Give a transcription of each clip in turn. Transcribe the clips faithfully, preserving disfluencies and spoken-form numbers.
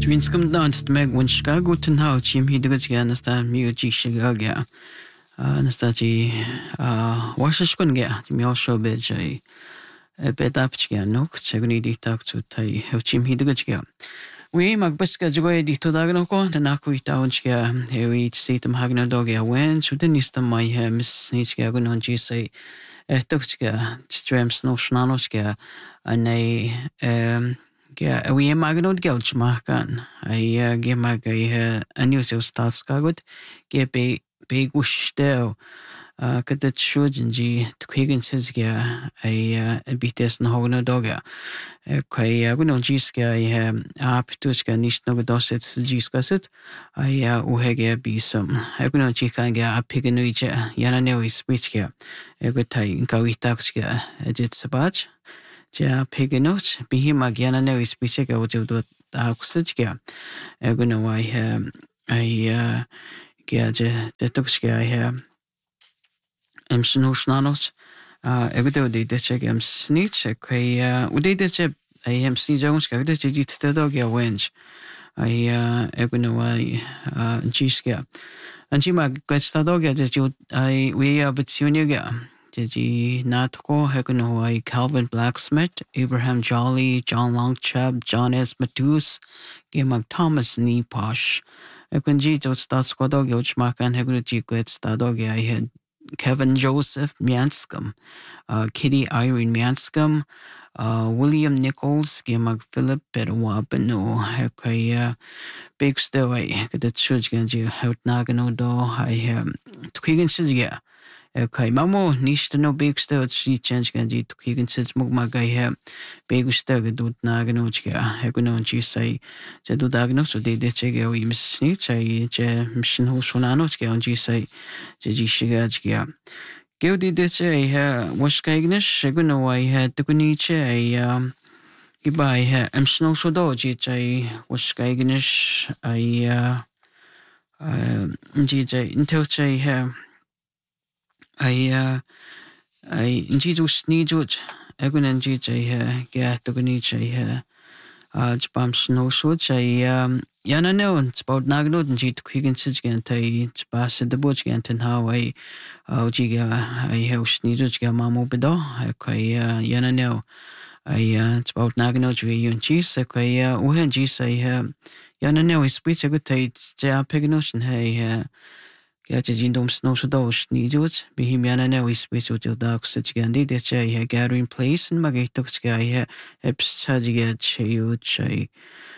Winskom dans meg wunschka guten haut chim hidrich gan sta mi chi shiga ga na sta chi washishkun ga mi also be jai bedapch ga nok chegni di tak tu tai chim hidrich ga we mag buska joy di to dag no ko na ku ita unch ga he we sit am hagna dog ga wen so den ist mai he mis nich ga gun on ji say etch ga streams no shnanos ga anei um Ja, we magnod gelch makan. I uh, ge mag I anu so statskagot ge be be gustel. Uh, kada chujin ji tukhigen siz ga I bites na hogna doga. Kai agunon jiska I ap tuska nicht no doset jiskaset. I u hege bisum. Agunon jikan ga apigenuije yana no is which ga. Egotai kawitaxga edit sabach. Ja pegenoch bihima gyana ne ispichega wujud auxijga eguna wai he ai gyaje detoxga he em snusnanos egudo de dechega em snitch kai ude deche ai em snijones ga de jit dog ya wench ai eguna wai jiska anjima gestadog ya je ai we abtuniga Ji Natko Hekunoi, Calvin Blacksmith, Abraham Jolly, John Longchab, John S. Matus, Gemag Thomas Neposh. Hekunji Jotstatskodo, Yochmakan, Hegunaji Gwetstadog, I had Kevin Joseph Mianskum, uh, Kitty Irene Mianskum, uh, William Nichols, Gemag Philip Pedawabano, Hekaya, Big Stoway, Hekadat Chujganji, Houtnagano do, I have Twigan Sidia. Okay, mamo nicht no big stel si change gan di tukigen sits mog magay he big stel gedut na genochga he kuno chi sai je du dag no so de de chege wi mis ni chai je mission ho sonano chge on chi sai je ji shiga chga geu di de che he was kaignish kuno wai he tukuni che ai gibai he am sno so do ji chai was kaignish ai ji je intel che he I uh I injidu snijuj egun inji jay ga tuguni jay uh jbam snow so jay um yana no about nagno inji tukigin sijgan tay jba sidbuj gan tan how I ujiga I have snijuj ga mamo bedo kai yana no I uh about nagno jwe yunchi so kai uhen ji say yana no is speech a good tay ja pignotion hey Ja jindom snow so dos ni jut bihim yana ne is special to dark such gandi de che he gathering place and magitok sky he epsajiga cheyu che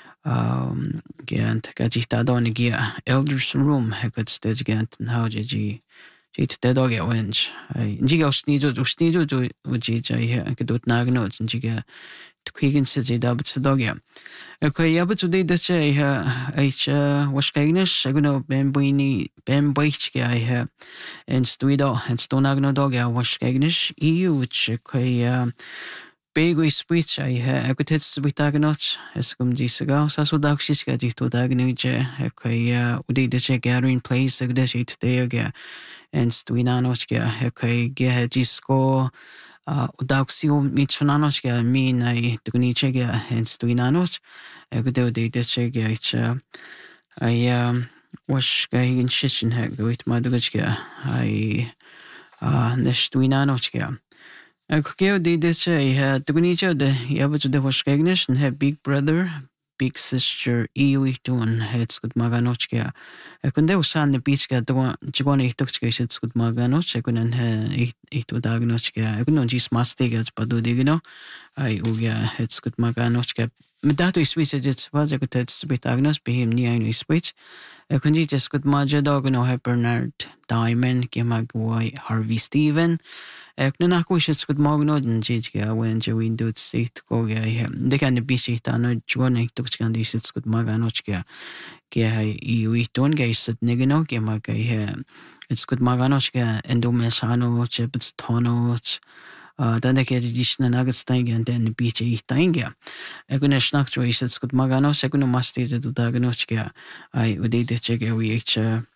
um gant gajita don gia elders room he got stage gant and how ji ji te dog ya wench I jiga sni jut sni jut uji che he gedut nagno jiga tukigin sije da but dog ya Okay, ja, but today that I uh, was kainis, I gonna ben boini ben boichke I have and stuido and stonagno dog I was kainis eu which kai big we speech I have I could hit switagnot as come jisaga so so daxis ga jito dagnuje kai udi de gathering place like this it there ga and stuinanoch ga kai ge jisko Udaxio Michonanochga mean I Tunichega and Stuinanos. I could do the Dechega. I um was going in Shishin Hag with Madugachga. I uh Nestuinanochga. I could go the Deche had Tunicha the Yabutu de Washkagnish and have big brother. Big sister Iwitun heads good maganochka. I couldn't usan the beach got the one Jigoni toxications good maganoch. I couldn't eat to dagnochka. I couldn't just mastigas, but do digno. I uga heads good maganochka. Medato is switch it's was I could tell bit agnos be him near any switch. I couldn't just good maja dog no have Bernard Diamond, Gemagway, Harvey Steven. Ekna na ko shit good magnod and jiga when Joey do sit go ga they can be sit on Johnny took can this it's good maganochka. Ge you eat don't ga sit negano ge maga it's good maganochka endomesano chips tonos uh then they get additional nuggets thing and then the beach eat thing. I gonna snack to it's good maganos, I gonna must eat to daganochka. I would eat the check we each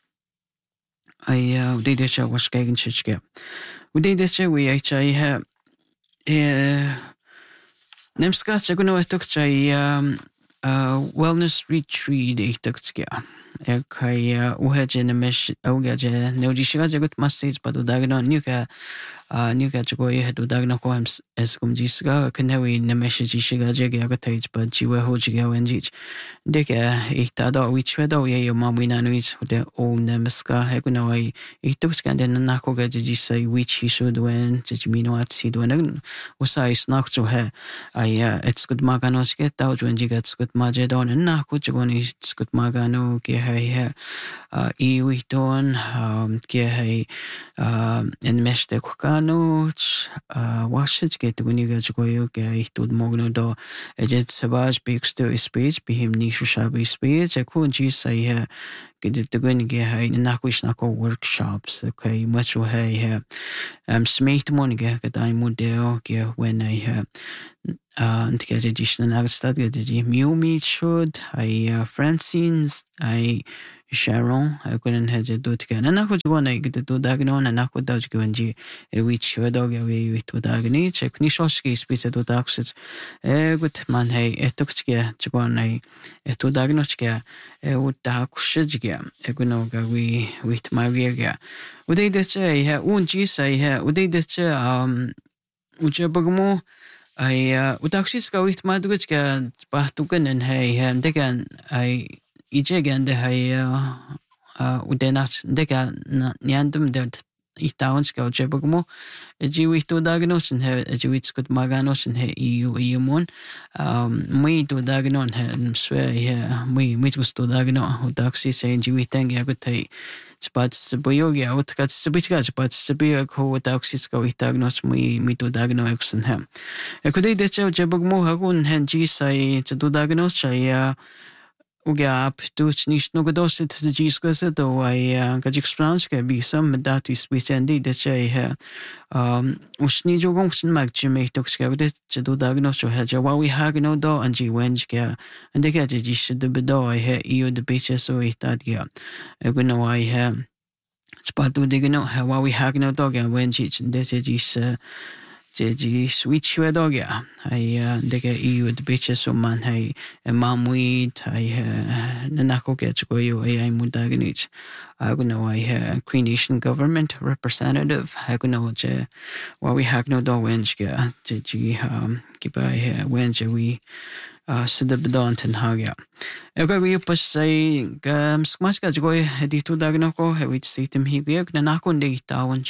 I uh did it was gagging chichka. We did this we actually have uh Nemska Chaguno took Chay um uh, wellness retreat itaktskia. Ekaya uhaje mesh augaje neudishiga jagut mastage padu dagno nuka uh, nuka jagoy hedu dagno ko em eskum jisga kanhawi nemesh jishiga jage agatage but jiwa hojiga wenjich. Deka iktada wichwedo ye yo mamina nuich de o nemaska hegunawai itaktskan den nako gaje jisai which he should when jimino at sidwen usai snak to he ay it's good maganos get out when you get good majedon and na kuchgon is good magano ke hay i witon ke hay en meste kukano washit get when you get go yo ke itud mogno do ejet sabaj big to speech be him nishu shabi speech a kunji say Gidit the gun ge hay nakwish nako workshops okay much hay um smith monige get I model ge when I have uh and get additional agstad get the mu meet should I Francines I Sharon I couldn't have to do together and I could one I get to do dagnon and I could dodge gunji which should dog away with to dagni check nishoski speech to taxes a good man hey it took to get to one I to dagnochka uta kushijga egunoga we with my viega uday deche ha unji say ha uday deche um ujabagmo I utaxiska with madugachka pahtukan and hey ham degan I ijegan de hay udenas dega nyandum de itaonska ujabagmo jiwi to dagnos and he jiwits good maganos and he eu eumon um me to dagnon he swear yeah me me to dagno utaxi say jiwi tang yagutai but boyogi out got sibitgas but sibia ko utaxiska with dagnos me me to dagno exen hem e could they decha jabagmo hagun hen ji say to dagnos ya Uga up to nish no godos to the Giscus, though I gajik spranska be some datis with Andy the chay hair. Um, Usnijo gongs and mag Jimmy took scouted to do diagnose or hedge while we hag no do and G Wenska and the gadget is the bedo I hear you the bitches so it that yeah. I don't know I have. Spot do dig no how we hag no dog and when chich and this is uh Jeji switch we dog ya. I uh dega e with bitches so man hey a mom weed I uh nanako get go you I mudaganich. I know I uh Queen Nation government representative. I know je while we have no do wenchga jeji um keep I wench we uh sidabdont and hagya. Ego we pas say um smaska go editu dagnako have it sit him he nanako de tawan